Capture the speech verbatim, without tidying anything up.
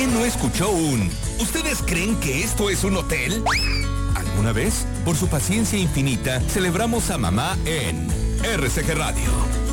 ¿Quién no escuchó un ¿ustedes creen que esto es un hotel? ¿Alguna vez? Por su paciencia infinita, celebramos a mamá en R C G Radio.